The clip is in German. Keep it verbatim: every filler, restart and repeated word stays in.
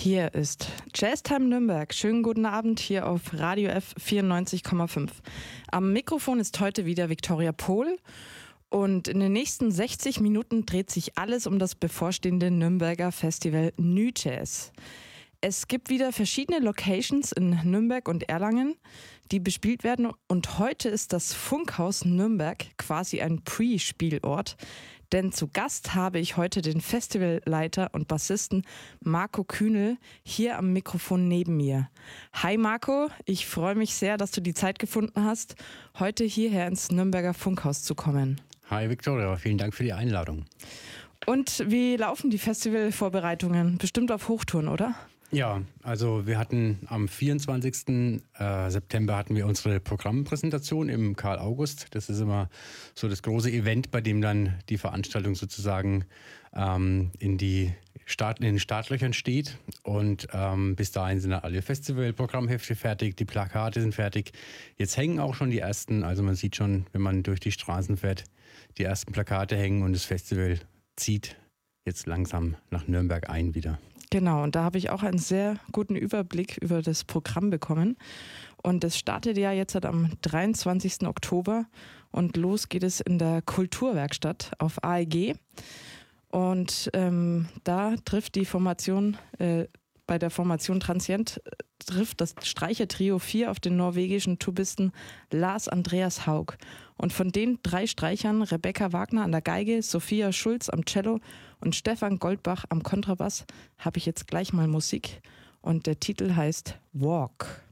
Hier ist Jazztime Nürnberg. Schönen guten Abend hier auf Radio F vierundneunzig Komma fünf. Am Mikrofon ist heute wieder Viktoria Pohl. Und in den nächsten sechzig Minuten dreht sich alles um das bevorstehende Nürnberger Festival NÜJazz. Es gibt wieder verschiedene Locations in Nürnberg und Erlangen, die bespielt werden. Und heute ist das Funkhaus Nürnberg quasi ein Pre-Spielort. Denn zu Gast habe ich heute den Festivalleiter und Bassisten Marco Kühnel hier am Mikrofon neben mir. Hi Marco, ich freue mich sehr, dass du die Zeit gefunden hast, heute hierher ins Nürnberger Funkhaus zu kommen. Hi Viktoria, vielen Dank für die Einladung. Und wie laufen die Festivalvorbereitungen? Bestimmt auf Hochtouren, oder? Ja, also wir hatten am vierundzwanzigsten September hatten wir unsere Programmpräsentation im Karl August. Das ist immer so das große Event, bei dem dann die Veranstaltung sozusagen ähm, in, die Start, in den Startlöchern steht. Und ähm, bis dahin sind dann alle Festivalprogrammhefte fertig, die Plakate sind fertig. Jetzt hängen auch schon die ersten, also man sieht schon, wenn man durch die Straßen fährt, die ersten Plakate hängen und das Festival zieht jetzt langsam nach Nürnberg ein wieder. Genau, und da habe ich auch einen sehr guten Überblick über das Programm bekommen. Und es startet ja jetzt am dreiundzwanzigsten Oktober und los geht es in der Kulturwerkstatt auf A E G. Und ähm, da trifft die Formation, äh, bei der Formation Transient, äh, trifft das Streichertrio vier auf den norwegischen Tubisten Lars Andreas Haug. Und von den drei Streichern, Rebecca Wagner an der Geige, Sophia Schulz am Cello und Stefan Goldbach am Kontrabass, habe ich jetzt gleich mal Musik. Und der Titel heißt Walk.